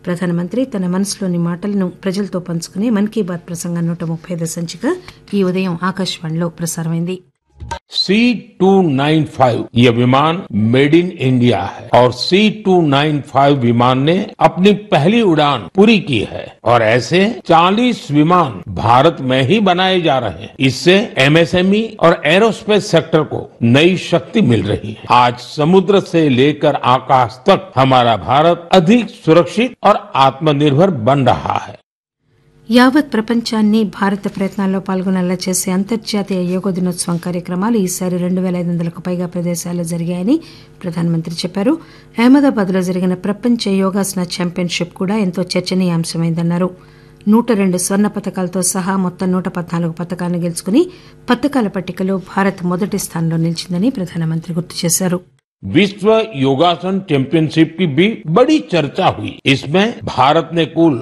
ప్రధానమంత్రి తన మనసులోని మాటలను ప్రజలతో పంచుకునే మన్ కీ బాత్ ప్రసంగం 135 సంచిక ఈ ఉదయం ఆకాశవాణిలో ప్రసారమైంది. C295 ये विमान मेड इन इंडिया है और C295 विमान ने अपनी पहली उड़ान पूरी की है और ऐसे 40 विमान भारत में ही बनाए जा रहे हैं. इससे MSME और एरोस्पेस सेक्टर को नई शक्ति मिल रही है. आज समुद्र से लेकर आकाश तक हमारा भारत अधिक सुरक्षित और आत्मनिर्भर बन रहा है. యావత్ ప్రపంచాన్ని భారత ప్రయత్నాల్లో పాల్గొనేలా చేసే అంతర్జాతీయ యోగా దినోత్సవం కార్యక్రమాలు ఈసారి 2500కు పైగా ప్రదేశాల్లో జరిగాయని ప్రధానమంత్రి చెప్పారు. అహ్మదాబాద్లో జరిగిన ప్రపంచ యోగాసన ఛాంపియన్షిప్ కూడా ఎంతో చర్చనీయాంశమైందన్నారు. 102 స్వర్ణ పతకాలతో సహా మొత్తం 114 పతకాలను గెలుచుకుని పతకాల పట్టికలో భారత్ మొదటి స్థానంలో నిలిచిందని ప్రధానమంత్రి గుర్తు చేశారు. विश्व योगासन चैंपियनशिप की भी बड़ी चर्चा हुई. इसमें भारत ने कुल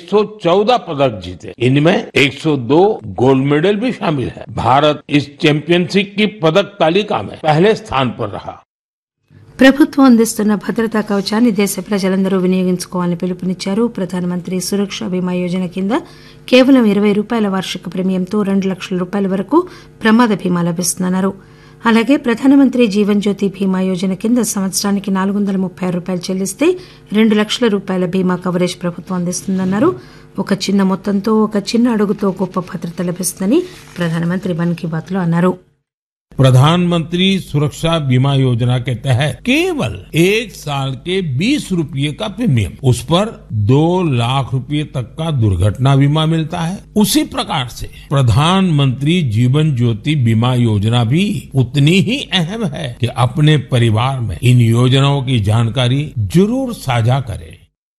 114 पदक जीते. इनमें 102 गोल्ड मेडल भी शामिल है. भारत इस चैंपियनशिप की पदक तालिका में पहले स्थान पर रहा. ప్రభుత్వం అందిస్తున్న భద్రతా కవచాన్ని దేశ ప్రజలందరూ వినియోగించుకోవాలని పిలుపునిచ్చారు. ప్రధానమంత్రి సురక్ష బీమా యోజన కింద కేవలం ₹20 వార్షిక ప్రీమియంతో 2 లక్షల రూపాయల వరకు ప్రమాద బీమా లభిస్తుందన్నారు. అలాగే ప్రధానమంత్రి జీవన్ జ్యోతి బీమా యోజన కింద సంవత్సరానికి ₹436 చెల్లిస్తే 2 లక్షల రూపాయల బీమా కవరేజ్ ప్రభుత్వం అందిస్తుందన్నారు. ఒక చిన్న మొత్తంతో ఒక చిన్న అడుగుతో గొప్ప భద్రత లభిస్తుందని ప్రధానమంత్రి మన్ కీ బాత్ లో అన్నారు. प्रधानमंत्री सुरक्षा बीमा योजना के तहत केवल 1 साल के 20 रुपये का प्रीमियम, उस पर 2 लाख रुपये तक का दुर्घटना बीमा मिलता है. उसी प्रकार से प्रधानमंत्री जीवन ज्योति बीमा योजना भी उतनी ही अहम है कि अपने परिवार में इन योजनाओं की जानकारी जरूर साझा करें.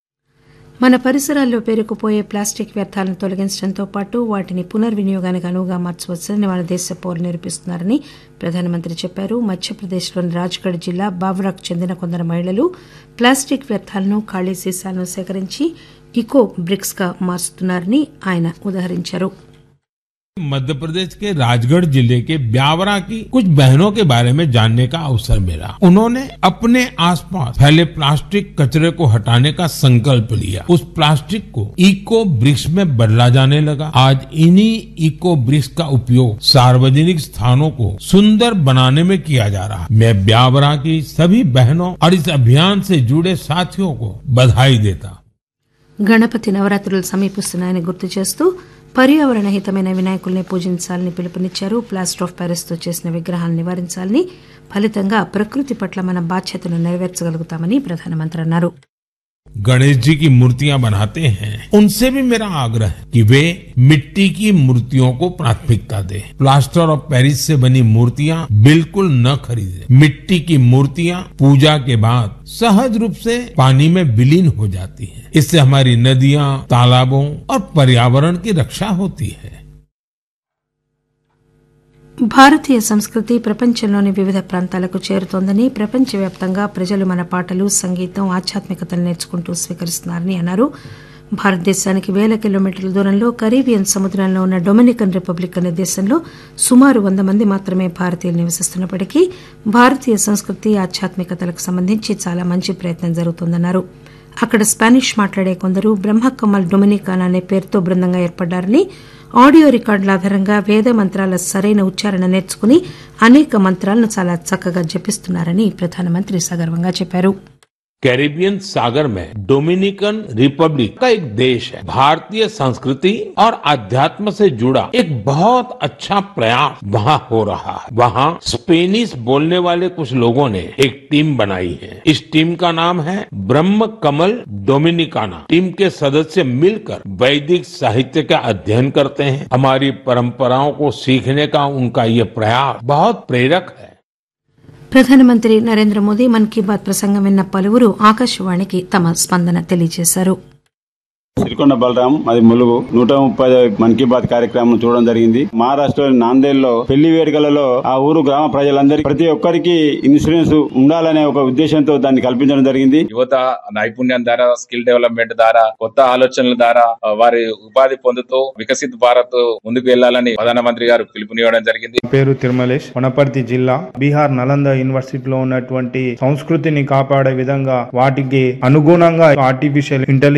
మన పరిసరాల్లో పేరుకుపోయే ప్లాస్టిక్ వ్యర్థాలను తొలగించడంతో పాటు వాటిని పునర్వినియోగానికి అనువుగా మార్చవచ్చని మన దేశ పౌరులు నిరూపిస్తున్నారని ప్రధానమంత్రి చెప్పారు. మధ్యప్రదేశ్లోని రాజ్గఢ్ జిల్లా బావ్రాకు చెందిన కొందరు మహిళలు ప్లాస్టిక్ వ్యర్థాలను ఖాళీ సీసాలను సేకరించి ఇకో బ్రిక్స్ గా మార్చుతున్నారని ఆయన ఉదాహరించారు. मध्य प्रदेश के राजगढ़ जिले के ब्यावरा की कुछ बहनों के बारे में जानने का अवसर मिला. उन्होंने अपने आसपास फैले प्लास्टिक कचरे को हटाने का संकल्प लिया. उस प्लास्टिक को इको ब्रिक्स में बदला जाने लगा. आज इन्हीं इको ब्रिक्स का उपयोग सार्वजनिक स्थानों को सुंदर बनाने में किया जा रहा है. मैं ब्यावरा की सभी बहनों और इस अभियान से जुड़े साथियों को बधाई देता. గణపతి నవరాత్రులు సమీపిస్తున్నాయని గుర్తు చేస్తూ పర్యావరణ హితమైన వినాయకుల్ని పూజించాలని పిలుపునిచ్చారు. ప్లాస్టర్ ఆఫ్ ప్యారిస్ తో చేసిన విగ్రహాలను నివారించాలని, ఫలితంగా ప్రకృతి పట్ల మన బాధ్యతను నెరవేర్చగలుగుతామని ప్రధానమంత్రి అన్నారు. गणेश जी की मूर्तियां बनाते हैं, उनसे भी मेरा आग्रह है कि वे मिट्टी की मूर्तियों को प्राथमिकता दें. प्लास्टर ऑफ पेरिस से बनी मूर्तियां बिल्कुल न खरीदें. मिट्टी की मूर्तियां पूजा के बाद सहज रूप से पानी में विलीन हो जाती हैं. इससे हमारी नदियां, तालाबों और पर्यावरण की रक्षा होती है. భారతీయ సంస్కృతి ప్రపంచంలోని వివిధ ప్రాంతాలకు చేరుతోందని, ప్రపంచవ్యాప్తంగా ప్రజలు మన పాటలు, సంగీతం, ఆధ్యాత్మికతను నేర్చుకుంటూ స్వీకరిస్తున్నారని అన్నారు. భారతదేశానికి 1000 కిలోమీటర్ల దూరంలో కరీబియన్ సముద్రంలో ఉన్న డొమినికన్ రిపబ్లిక్ అనే దేశంలో సుమారు 100 మంది మాత్రమే భారతీయులు నివసిస్తున్నప్పటికీ భారతీయ సంస్కృతి, ఆధ్యాత్మికతలకు సంబంధించి చాలా మంచి ప్రయత్నం జరుగుతోందన్నారు. అక్కడ స్పానిష్ మాట్లాడే కొందరు బ్రహ్మకమల్ డొమినికానా అనే పేరుతో బృందంగా ఏర్పడ్డారని, ఆడియో రికార్డుల ఆధారంగా వేద మంత్రాల సరైన ఉచ్చారణ నేర్చుకుని అనేక మంత్రాలను చాలా చక్కగా జపిస్తున్నారని ప్రధానమంత్రి సగర్వంగా చెప్పారు. कैरिबियन सागर में डोमिनिकन रिपब्लिक का एक देश है. भारतीय संस्कृति और अध्यात्म से जुड़ा एक बहुत अच्छा प्रयास वहाँ हो रहा है. वहाँ स्पेनिश बोलने वाले कुछ लोगों ने एक टीम बनाई है. इस टीम का नाम है ब्रह्म कमल डोमिनिकाना. टीम के सदस्य मिलकर वैदिक साहित्य का अध्ययन करते हैं. हमारी परंपराओं को सीखने का उनका ये प्रयास बहुत प्रेरक है. ప్రధానమంత్రి నరేంద్ర మోదీ మన్ కీ బాత్ ప్రసంగం విన్న పలువురు ఆకాశవాణికి తమ స్పందన తెలియజేశారు. సిరికొండ బలరాం, అది ములుగు. 130 మన్ కీ బాత్ కార్యక్రమం చూడడం జరిగింది. మహారాష్ట్రలోని నాందేడ్లో పెళ్లి వేడుకలలో ఆ ఊరు గ్రామ ప్రజలందరికీ ప్రతి ఒక్కరికి ఇన్సూరెన్స్ ఉండాలనే ఒక ఉద్దేశంతో దాన్ని కల్పించడం జరిగింది. యువత నైపుణ్యం ద్వారా, స్కిల్ డెవలప్మెంట్ ద్వారా, కొత్త ఆలోచనల ద్వారా వారి ఉపాధి పొందుతూ వికసిత్ భారత్ ముందుకు వెళ్లాలని ప్రధానమంత్రి గారు పిలుపునివ్వడం జరిగింది. పేరు తిరుమలేష్, వనపర్తి జిల్లా. బీహార్ నలంద యూనివర్సిటీలో ఉన్నటువంటి సంస్కృతిని కాపాడే విధంగా వాటికి అనుగుణంగా ఆర్టిఫిషియల్ ఇంటెలిజెన్స్